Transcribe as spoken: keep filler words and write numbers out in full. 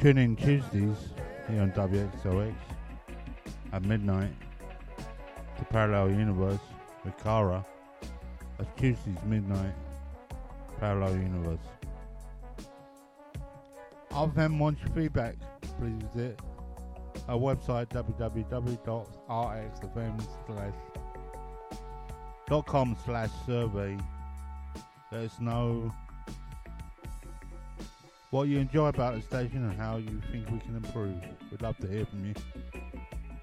Tune in Tuesdays here on W X O X at midnight to Parallel Universe with Kara. That's Tuesdays midnight, Parallel Universe. Other than want your feedback, please visit our website w w w dot r x f m slash dot com slash survey. Let us know what you enjoy about the station and how you think we can improve. We'd love to hear from you.